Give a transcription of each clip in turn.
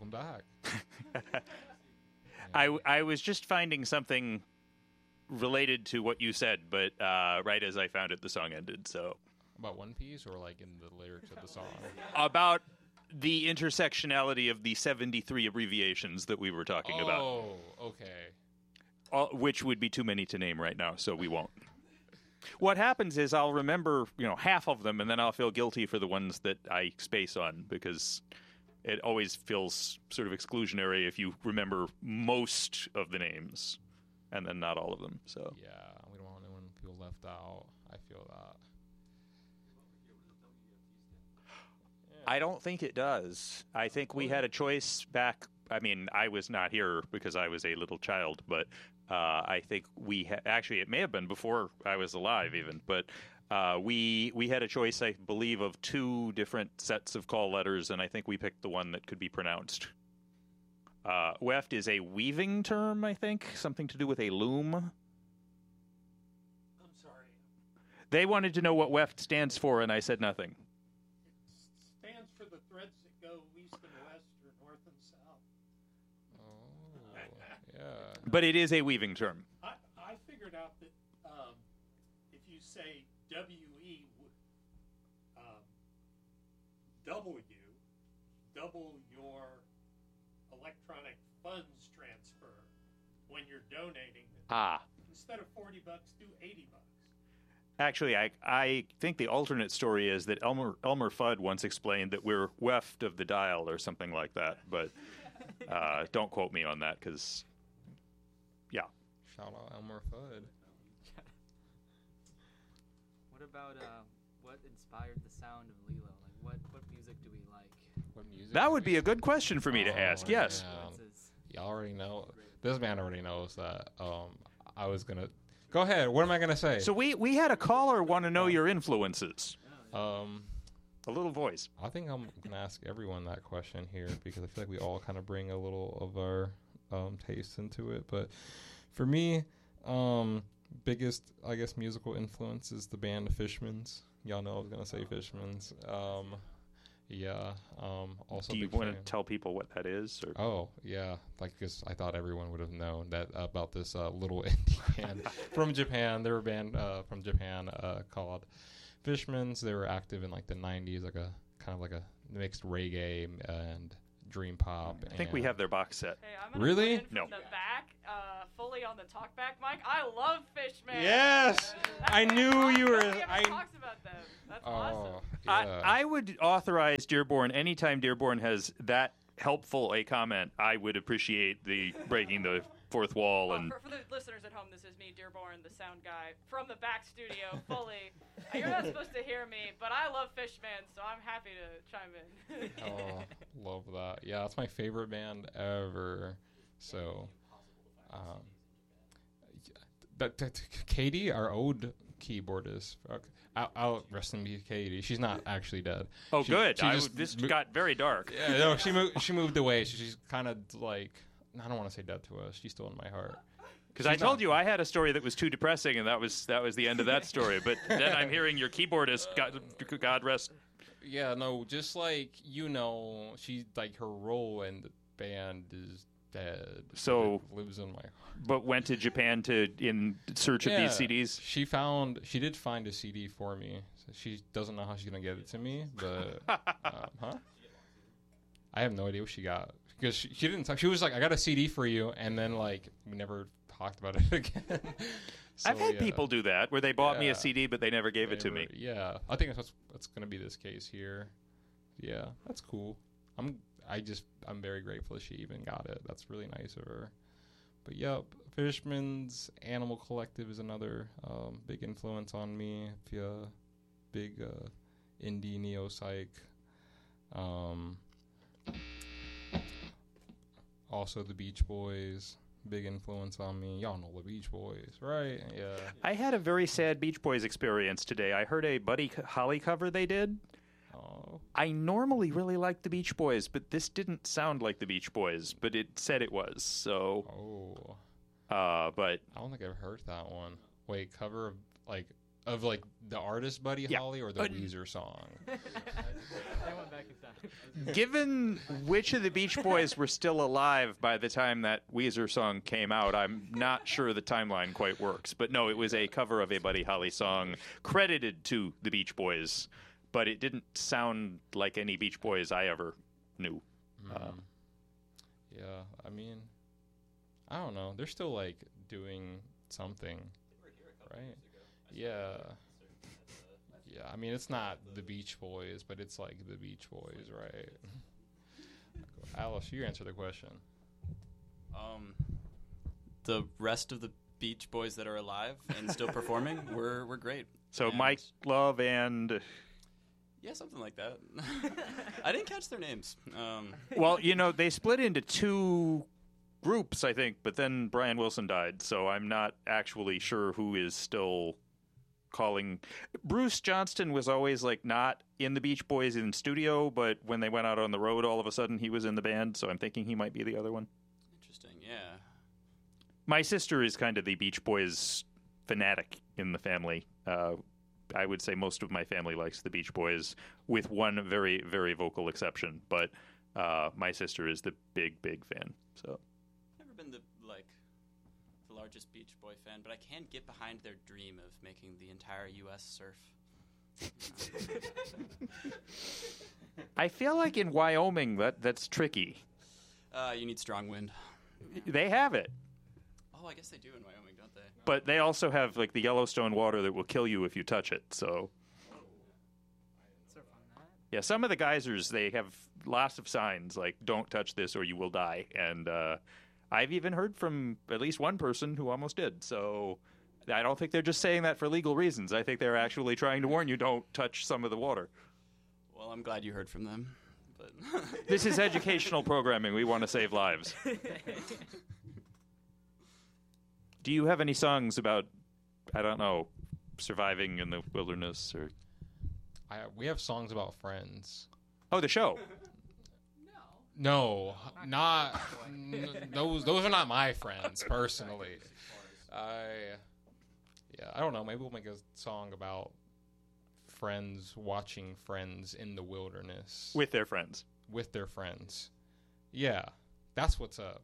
Welcome back. I was just finding something related to what you said, but right as I found it, the song ended. So About One Piece, or like in the lyrics of the song? about the intersectionality of the 73 abbreviations that we were talking about. Oh, okay. Which would be too many to name right now, so we won't. What happens is I'll remember, half of them, and then I'll feel guilty for the ones that I space on, because it always feels sort of exclusionary if you remember most of the names and then not all of them. So Yeah, we don't want anyone feel left out. I feel that. I don't think it does. I think we had a choice back. I mean, I was not here because I was a little child, but I think actually it may have been before I was alive even, but we had a choice, I believe, of 2 different sets of call letters, and I think we picked the one that could be pronounced. Weft is a weaving term, I think, something to do with a loom. I'm sorry. They wanted to know what Weft stands for, and I said nothing. It stands for the threads that go east and west or north and south. Oh, yeah. But it is a weaving term. I figured out that if you say W-E, double your electronic funds transfer when you're donating. Instead of $40, do $80. Actually, I think the alternate story is that Elmer Fudd once explained that we're weft of the dial or something like that. But don't quote me on that, because, yeah. Shout out Elmer Fudd. What about what inspired the sound of Lilo? Like, what music do we like? What music? That would be a good question for me to ask, yes. Yeah. You already know. This man already knows that I was going to... Go ahead. What am I going to say? So we had a caller want to know your influences. A little voice. I think I'm going to ask everyone that question here, because I feel like we all kind of bring a little of our taste into it. But for me, biggest, I guess, musical influence is the band Fishmans. Y'all know I was going to say Fishmans. Yeah. Also, do you want to tell people what that is? Or? Oh, yeah. Because I thought everyone would have known that about this little indie band from Japan. They were a band from Japan called Fishmans. They were active in like the 90s, like a kind of like a mixed reggae and dream pop. I think we have their box set. Hey, I'm gonna Really? put in No. from the back, fully on the talkback mic. I love Fishman. Yes! I knew you were... Nobody ever talks about them. That's awesome. Yeah. I would authorize Dearborn anytime Dearborn has that helpful a comment. I would appreciate the breaking the fourth wall. And For the listeners at home, this is me, Dearborn, the sound guy, from the back studio, fully. You're not supposed to hear me, but I love Fishman, so I'm happy to chime in. Oh, love that. Yeah, that's my favorite band ever. So, Katie, our old keyboardist, I'll rest in peace, Katie. She's not actually dead. oh, She- good. she This got very dark. Yeah, no, she moved away. She's kind of like, I don't want to say dead to us. She's still in my heart. Because I told you I had a story that was too depressing, and that was the end of that story. But then I'm hearing your keyboardist, God rest. Yeah, no, just like, she, like, her role in the band is dead. So it lives in my heart. But went to Japan in search of these CDs. She did find a CD for me. So she doesn't know how she's gonna get it to me, but I have no idea what she got, because she didn't talk. She was like, "I got a CD for you," and then like we never talked about it again. So, I've had people do that where they bought me Yeah. a CD, but they never gave it to me. Yeah, I think that's gonna be this case here. Yeah, that's cool. I'm very grateful that she even got it. That's really nice of her. But yep, Fishman's Animal Collective is another big influence on me. If you're big indie neo-psych. Also the Beach Boys, big influence on me. Y'all know the Beach Boys, right? Yeah. I had a very sad Beach Boys experience today. I heard a Buddy Holly cover they did. Oh. I normally really like the Beach Boys, but this didn't sound like the Beach Boys, but it said it was. So, Oh. but I don't think I've heard that one. Wait, cover of like Of like the artist Buddy Yeah. Holly or the Weezer song? I went back in time. Given which of the Beach Boys were still alive by the time that Weezer song came out, I'm not sure the timeline quite works. But no, it was a cover of a Buddy Holly song credited to the Beach Boys, but it didn't sound like any Beach Boys I ever knew. Yeah, I mean, I don't know. They're still like doing something, right? Yeah. Yeah, I mean, it's not the Beach Boys, but it's like the Beach Boys, right? Alice, you answer the question. The rest of the Beach Boys that are alive and still performing were great. So And- Mike Love and... Yeah, something like that. I didn't catch their names. Well, you know, they split into two groups, I think, but then Brian Wilson died, so I'm not actually sure who is still calling. Bruce Johnston was always like not in the Beach Boys in studio, but when they went out on the road, all of a sudden he was in the band, so I'm thinking he might be the other one. Interesting, yeah. My sister is kind of the Beach Boys fanatic in the family. I would say most of my family likes the Beach Boys, with one very, very vocal exception. But my sister is the big, big fan. So Never been the largest Beach Boy fan, but I can get behind their dream of making the entire U.S. surf. I feel like in Wyoming that's tricky. You need strong wind. They have it, Oh, I guess they do in Wyoming, don't they? but they also have like the Yellowstone water that will kill you if you touch it. So Surf on that. yeah, some of the geysers, they have lots of signs like "Don't touch this or you will die," and I've even heard from at least one person who almost did. So I don't think they're just saying that for legal reasons. I think they're actually trying to warn you, don't touch some of the water. Well, I'm glad you heard from them. But This is educational programming. We want to save lives. Do you have any songs about, I don't know, surviving in the wilderness or? We have songs about friends. Oh, the show. No, not those are not my friends personally. I don't know. Maybe we'll make a song about friends watching friends in the wilderness With their friends. with their friends. Yeah, that's what's up.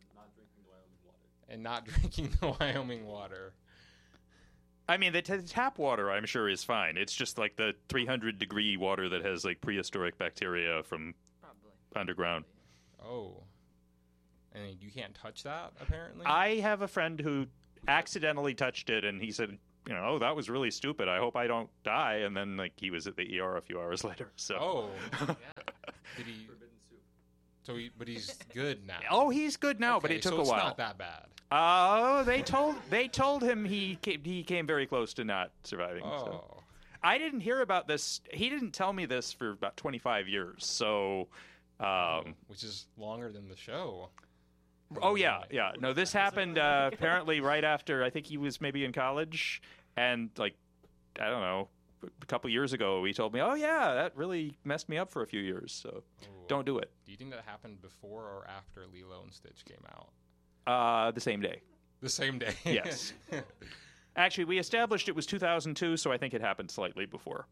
And not drinking the Wyoming water. I mean, the tap water, I'm sure, is fine. It's just like the 300-degree water that has like prehistoric bacteria from Probably. underground. Oh, and you can't touch that apparently. I have a friend who accidentally touched it, and he said, you know, oh, that was really stupid. I hope I don't die. And then like he was at the ER a few hours later. So. Oh, Yeah. did he? So but he's good now. Oh, he's good now, but Okay, it took so a it's while. not that bad. Oh, they told him he came very close to not surviving. Oh, So. I didn't hear about this. He didn't tell me this for about 25 years. So, which is longer than the show. oh yeah. No, this happened apparently right after I think he was maybe in college, and like I don't know, a couple years ago he told me, oh yeah, that really messed me up for a few years. So Ooh. don't do it. Do you think that happened before or after Lilo and Stitch came out? The same day. The same day. Yes. Actually, we established it was 2002, so I think it happened slightly before.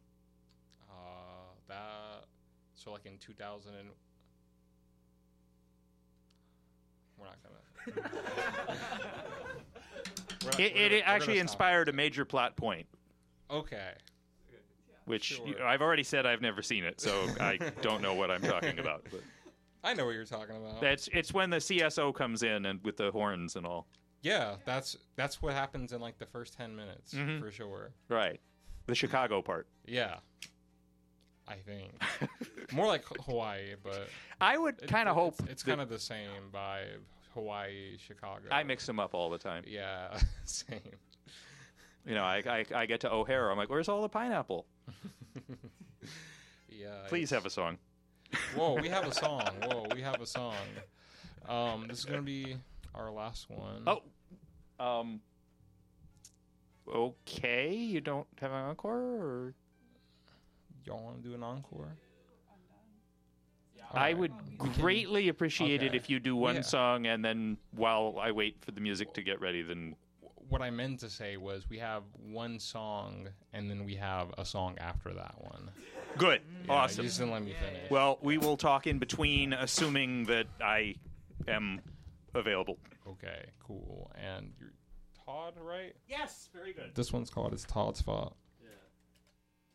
So like in 2000 and we're not gonna. It actually inspired a major plot point, Okay. which Sure. I've already said I've never seen it, so I don't know what I'm talking about. But I know what you're talking about. it's when the CSO comes in and with the horns and all. Yeah, that's what happens in like the first 10 minutes Mhm. for sure. Right. The Chicago part. Yeah. I think more like Hawaii, but I would kind of hope it's that- kind of the same vibe. Hawaii, Chicago. I mix them up all the time. Yeah, same. You know, I get to O'Hare. I'm like, where's all the pineapple? Yeah. Please have a song. Whoa, we have a song. This is gonna be our last one. Oh. Okay. You don't have an encore, or Y'all want to do an encore? I Alright. would greatly appreciate it Okay. if you do one Yeah. song, and then while I wait for the music to get ready, then what I meant to say was we have one song, and then we have a song after that one. Good. Yeah, Awesome. You just didn't let me finish. Well, we will talk in between, assuming that I am available. Okay, cool. And you're Todd, right? Yes, very good. This one's called It's Todd's Fault.